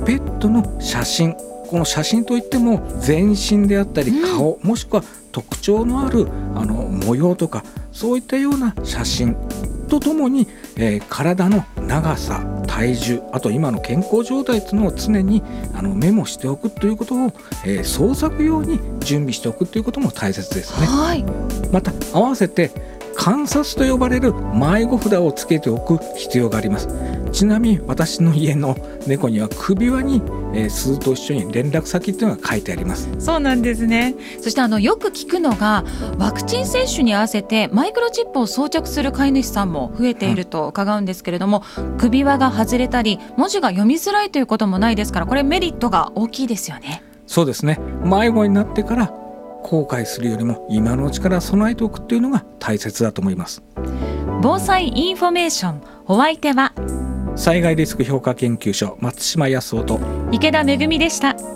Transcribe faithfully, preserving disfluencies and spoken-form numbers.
ペットの写真、この写真といっても全身であったり顔、うん、もしくは特徴のあるあの模様とかそういったような写真とともに、えー、体の長さ、体重、あと今の健康状態というのを常にあのメモしておくということを、えー、創作用に準備しておくということも大切ですね。 はい。 また合わせて観察と呼ばれる迷子札をつけておく必要があります。ちなみに私の家の猫には首輪に、えー、鈴と一緒に連絡先というのが書いてあります。 そうなんですね。そしてあのよく聞くのが、ワクチン接種に合わせてマイクロチップを装着する飼い主さんも増えていると伺うんですけれども、うん、首輪が外れたり文字が読みづらいということもないですから、これメリットが大きいですよね。 そうですね。迷子になってから後悔するよりも今のうちから備えておくというのが大切だと思います。 防災インフォメーション、お相手は災害リスク評価研究所松島康夫と池田めぐみでした。